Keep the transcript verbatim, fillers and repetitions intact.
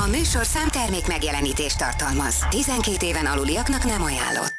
műsorszám termék megjelenítést tartalmaz. tizenkét éven aluliaknak nem ajánlott.